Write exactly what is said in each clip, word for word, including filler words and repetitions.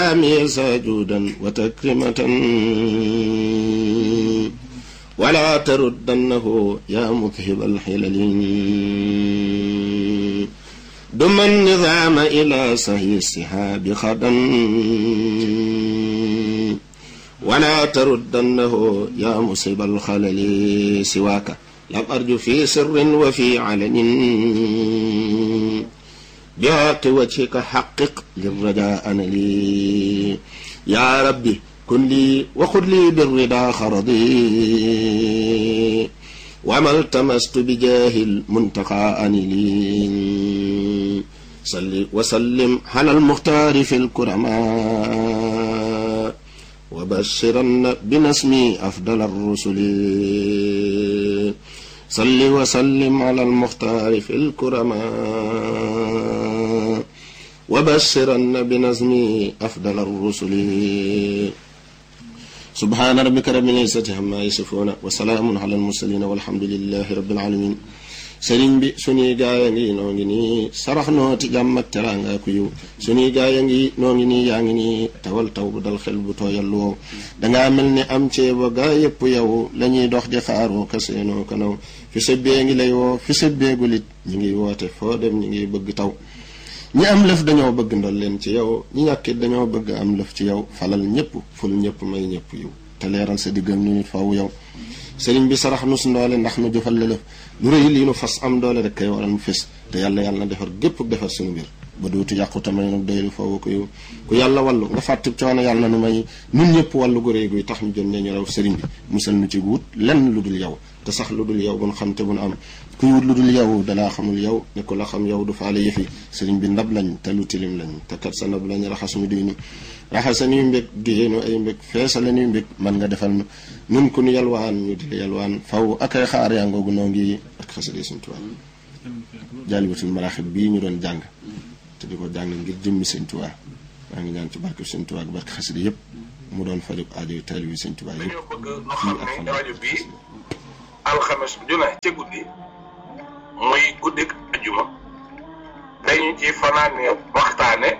آمي ساجودا وتكرمة ولا تردنه يا مذهب الحلل دم النظام إلى سهي السحاب خدا ولا تردنه يا مصيب الخلل سواك لم أرجو في سر وفي علن بحق وجهك حقق للرجاء أنا لي يا ربي كن لي وخذ لي بالرضا خرضي وما التمست بجاه المنتقى أنا لي صل وسلم على المختار في الكرماء وبشرن بنسمي أفضل الرسل صل وسلم على المختار في الكرماء وبشرن بنسمي أفضل الرسل سبحان ربك رب العزة عما يصفون وسلام على المرسلين والحمد لله رب العالمين sëriñ bi suñuy gaaya ngi noo ngi nii sarax noo ti jàmm ak teraanga ku yiw suñuy gaaya ngi noo ngi nii yaa ngi nii tawal taw bu dal xel bu tooyal woow dangaa mel ni am ceeba gaa yëpp yow la ñuy dox di xaaroo kaseenoo kanaw fi sëbbee ngi lay woo fi sëbbeegulit ñu ngi woote foo dem ñu ngi bëgg taw ñi am lëf dañoo bëgg ndol leen ci yow ñi ñàkkit dañoo bëgg am lëf ci yow falal ñëpp ful ñëpp may ñëpp yiw te leeral sa diggam ñu nit faw yow sëriñ bi sarax nu su ndoole ndax nu jëfal la lëf lu rëy lii nu fas am doole rek kay waral mu fés te yàlla yàlla na defar gépp defar suñu mbir ba dootu yàqu tamay nag doylu foofu ko yow ku yàlla wallu nga fàttib coono yàlla na nu may nun ñëpp wàllu gu réy guy tax ñu jën ñee ñu raw sëriñ bi musal nu ci wut lenn lu dul yow te sax lu dul yow bu nu xam te bu nu am kuy wut lu dul yow dalaa xamul yow ne ku la xam yow du faale yëfi sëriñ bi ndab lañ te lu tilim lañ te kat sa ndab lañ raxas mu diini raxasa nuy mbég géyéenu ay mbég feesale nuy mbég man nga defal nu nun ku nu yalwaan ñu di la yalwaan faw ak ay xaar yaa ngoogu noo ngi ak xasida Sëñ Tuubaa Jaalibatul Maraaxib bii ñu doon jàng te di ko jàng ngir jëmmi Sëñ Tuubaa maa ngi ñaan ci barke Sëñ Tuubaa ak barke xasida yëpp mu doon fajub aajo yu taalibe Sëñ Tuubaa yëpp dañoo bëgg nu xam ne rajo bi alxames ju ne ca guddi muy guddik ajuma dañu ci fanaane waxtaane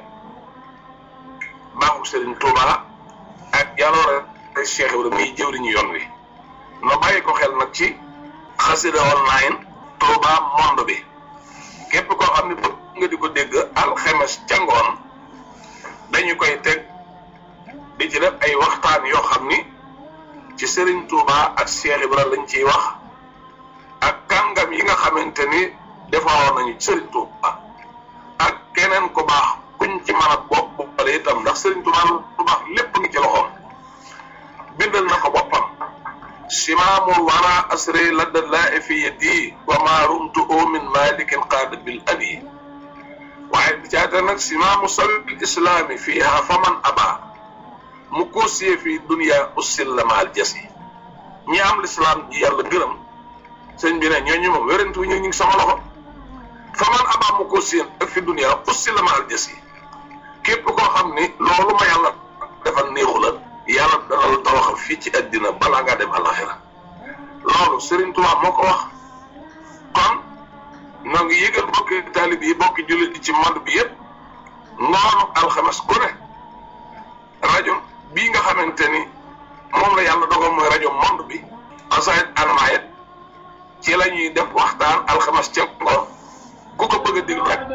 baaxu Sëriñ Tuubaa ak jaloore Cheikh Ibrahima muy jëwriñu yoon wi no bàyyi ko xel nag ci xasida online Touba monde bi képp koo xam ne bëgg nga di ko dégg alxames ca ngoon dañu koy teg di ci def ay waxtaan yoo xam ni ci Sëriñ Tuubaa ak Cheikh Ibrahima lañ ciy wax ak kàngam yi nga xamante ni defaroon nañu Sëriñ Tuubaa ak keneen ku baax kuñ ci mën a bopp boppale itam ndax Sëriñ Tuubaa lu baax lépp ngi ci loxoom bindal na ko boppam simaamul wara asri ladda laa fi yadi wa ma rumtu min malikin qaada bil abi waaye bi caata nag simaamu sabil islaami fiiha faman aba mu koosiyee fii dunia ussil la maal jas yi ñi am lislaam ji yàlla gërëm sëñ bi ne ñooñu moom wérantu ñu ngi sama loxo faman aba mu koosiyee ak fi dunia ussil la maal jas yi képp koo xam ni loolu ma yàlla defal néexu la yàlla dana la tawaxal fii ci àddina balaa ngaa dem àllaxira loolu Serigne Touba moo ko wax kon noo ngi yëgal bokki taalib yi bokki jullit yi ci monde bi yëpp ngoonu alxames ku ne rajo bii nga xamante ni moom la yàlla dogal mooy rajo monde bi asayit almayet ci la ñuy def waxtaan alxames ca ngoon ku ko bëgg a déglu rek